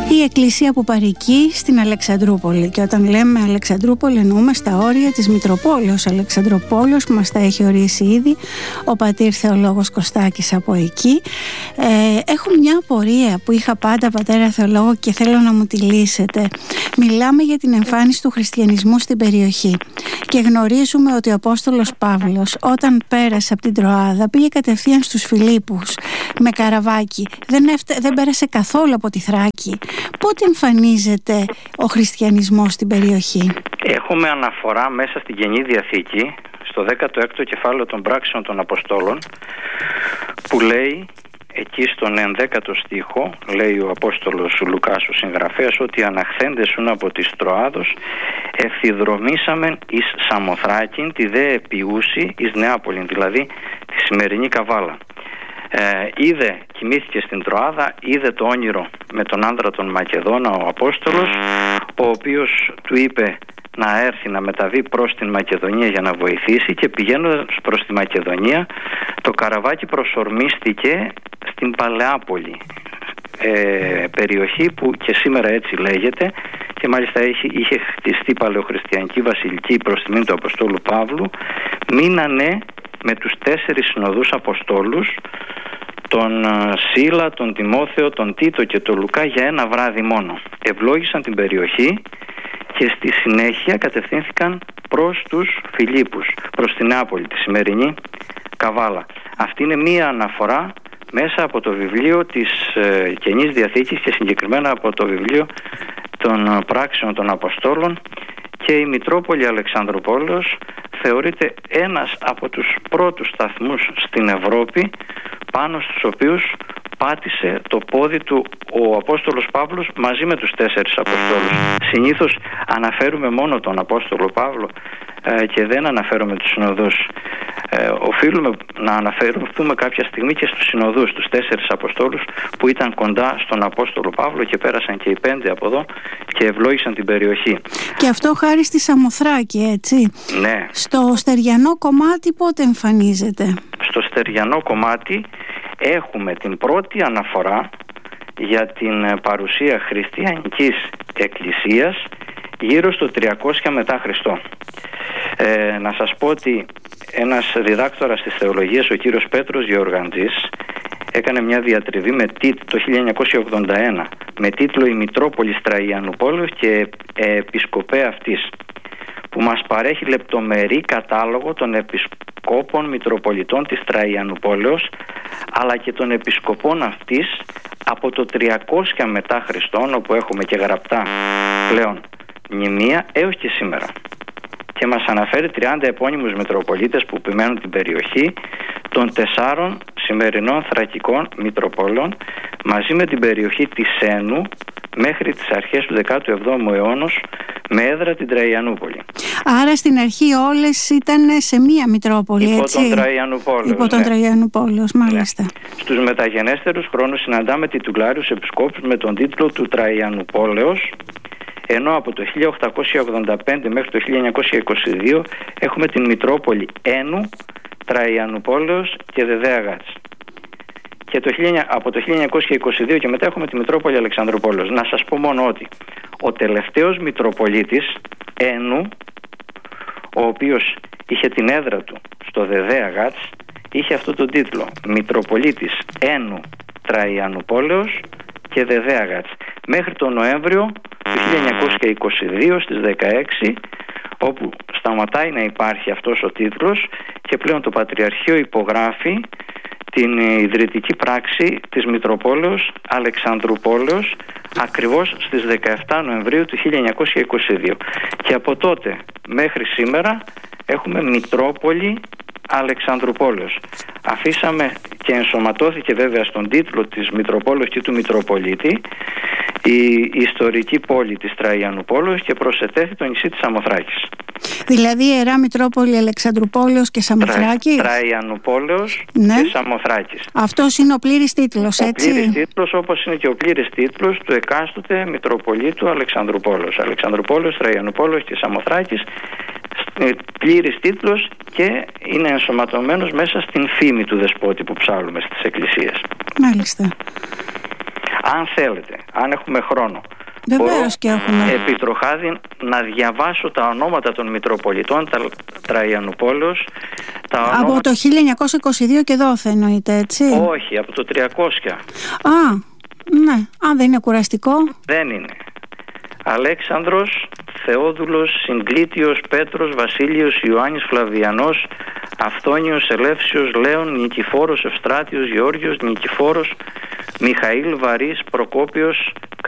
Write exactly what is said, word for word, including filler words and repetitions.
Η εκκλησία που παροικεί στην Αλεξανδρούπολη, και όταν λέμε Αλεξανδρούπολη εννοούμε στα όρια της Μητροπόλεως Αλεξανδροπόλεως που μας τα έχει ορίσει ήδη ο πατήρ Θεολόγος Κωστάκης από εκεί. Ε, έχω μια απορία που είχα πάντα, πατέρα Θεολόγο, και θέλω να μου τη λύσετε. Μιλάμε για την εμφάνιση του χριστιανισμού στην περιοχή και γνωρίζουμε ότι ο Απόστολος Παύλος όταν πέρασε από την Τροάδα πήγε κατευθείαν στους Φιλίππους με καραβάκι, δεν, έφτα... δεν πέρασε καθόλου από τη Θράκη. Πότε εμφανίζεται ο χριστιανισμός στην περιοχή? Έχουμε αναφορά μέσα στην Καινή Διαθήκη στο δέκατο έκτο κεφάλαιο των Πράξεων των Αποστόλων, που λέει εκεί στον ενδέκατο στίχο, λέει ο Απόστολος Λουκάς ο συγγραφέας, ότι αναχθέντες ούν από της Τροάδος ευθυδρομήσαμεν εις Σαμοθράκην, τη δε επιούσι εις Νεάπολην, δηλαδή τη σημερινή Καβάλα. Ε, είδε, κοιμήθηκε στην Τροάδα, είδε το όνειρο με τον άνδρα τον Μακεδόνα ο Απόστολος, ο οποίος του είπε να έρθει να μεταβεί προς την Μακεδονία για να βοηθήσει, και πηγαίνοντας προς τη Μακεδονία το καραβάκι προσορμίστηκε στην Παλαιάπολη, ε, περιοχή που και σήμερα έτσι λέγεται, και μάλιστα είχε, είχε χτιστεί παλαιοχριστιανική βασιλική προς τιμήν του Αποστόλου Παύλου. Μείνανε με τους τέσσερις συνοδούς Αποστόλους, τον Σίλα, τον Τιμόθεο, τον Τίτο και τον Λουκά, για ένα βράδυ μόνο. Ευλόγησαν την περιοχή και στη συνέχεια κατευθύνθηκαν προς τους Φιλίππους, προς την Νεάπολη, τη σημερινή Καβάλα. Αυτή είναι μία αναφορά μέσα από το βιβλίο της ε, Καινής Διαθήκης και συγκεκριμένα από το βιβλίο των Πράξεων των Αποστόλων, και η Μητρόπολη Αλεξανδρούπολεως θεωρείται ένας από τους πρώτους σταθμούς στην Ευρώπη πάνω στους οποίους πάτησε το πόδι του ο Απόστολος Παύλος μαζί με τους τέσσερις Αποστόλους. Συνήθως αναφέρουμε μόνο τον Απόστολο Παύλο ε, και δεν αναφέρουμε τους συνοδούς. Ε, οφείλουμε να αναφερθούμε κάποια στιγμή και στους συνοδούς, τους τέσσερις Αποστόλους που ήταν κοντά στον Απόστολο Παύλο, και πέρασαν και οι πέντε από εδώ και ευλόγησαν την περιοχή. Και αυτό χάρη στη Σαμοθράκη, έτσι. Ναι. Στο στεριανό κομμάτι πότε εμφανίζεται? Στο στεριανό κομμάτι έχουμε την πρώτη αναφορά για την παρουσία χριστιανικής εκκλησίας γύρω στο τριακόσια μετά Χριστό. Ε, να σας πω ότι ένας διδάκτορας της θεολογίας, ο κύριος Πέτρος Γεωργαντζής, έκανε μια διατριβή με τίτλο, το χίλια εννιακόσια ογδόντα ένα, με τίτλο «Η Μητρόπολης Τραϊανουπόλεως και Επισκοπέ αυτής», που μας παρέχει λεπτομερή κατάλογο των επισκόπων Μητροπολιτών της Τραϊανουπόλεως αλλά και των επισκοπών αυτής από το τριακόσια μετά Χριστόν, όπου έχουμε και γραπτά πλέον μνημεία, έως και σήμερα. Και μας αναφέρει τριάντα επώνυμους Μητροπολίτες που επιμένουν την περιοχή των τεσσάρων σημερινών θρακικών Μητροπόλεων, μαζί με την περιοχή της Σένου μέχρι τις αρχές του δέκατου εβδόμου αιώνος, με έδρα την Τραϊανούπολη. Άρα στην αρχή όλες ήταν σε μία Μητρόπολη, υπό έτσι. Τον Τραϊανουπόλεως, υπό τον ναι. Τραϊανουπόλεως, μάλιστα. Ναι. Στους μεταγενέστερους χρόνους συναντάμε τιτουλάριους επισκόπους με τον τίτλο του Τραϊανουπόλεως, ενώ από το χίλια οκτακόσια ογδόντα πέντε μέχρι το χίλια εννιακόσια είκοσι δύο έχουμε την Μητρόπολη Ένου, Τραϊανουπόλεως και Δεδέαγατς. Και το, από το χίλια εννιακόσια είκοσι δύο και μετά έχουμε τη Μητρόπολη Αλεξανδρουπόλεως. Να σας πω μόνο ότι ο τελευταίος Μητροπολίτης Ένου, ο οποίος είχε την έδρα του στο Δεδέαγατς, είχε αυτό τον τίτλο, Μητροπολίτης Ένου, Τραϊανουπόλεως και Δεδέαγατς, μέχρι τον Νοέμβριο του χίλια εννιακόσια είκοσι δύο στις δεκαέξι, όπου σταματάει να υπάρχει αυτός ο τίτλος και πλέον το Πατριαρχείο υπογράφει την ιδρυτική πράξη της Μητροπόλεως Αλεξανδρουπόλεως ακριβώς στις δεκαεφτά Νοεμβρίου του χίλια εννιακόσια είκοσι δύο. Και από τότε μέχρι σήμερα έχουμε Μητρόπολη Αλεξανδρουπόλεως. Αφήσαμε και ενσωματώθηκε βέβαια στον τίτλο της Μητροπόλεως και του Μητροπολίτη η ιστορική πόλη της Τραϊανουπόλεως και προσετέθη το νησί της Σαμοθράκης. Δηλαδή Ιερά Μητρόπολη Αλεξανδρουπόλεως και Σαμοθράκης. Τρα, Τραϊανουπόλεως ναι. και Σαμοθράκης. Αυτός είναι ο πλήρης τίτλος, έτσι. Ο πλήρης τίτλος, όπως είναι και ο πλήρης τίτλος του εκάστοτε Μητροπολίτου Αλεξανδρουπόλεως. Αλεξανδρουπόλεως, Τραϊανουπόλεως και Σαμοθράκης, πλήρης τίτλος, και είναι ενσωματωμένος μέσα στην φήμη του δεσπότη που ψάλλουμε στις εκκλησίες. Μάλιστα. αν θέλετε, αν έχουμε χρόνο, βεβαίως και έχουμε. Επιτροχάδη, να διαβάσω τα ονόματα των Μητροπολιτών τα Τραϊανουπόλεως. Τα από ονόματα... το χίλια εννιακόσια είκοσι δύο και δόθε εννοείται, έτσι? Όχι, από το τριακόσια. Α, ναι. Αν δεν είναι κουραστικό. Δεν είναι. Αλέξανδρος, Θεόδουλος, Συγκλήτιος, Πέτρος, Βασίλειος, Ιωάννης Φλαβιανός, Αυθόνιος, Ελεύσιος, Λέων, Νικηφόρος, Ευστράτιος, Γεώργιος, Νικηφόρος, Μιχαήλ, Βαρύς, Προκόπιος,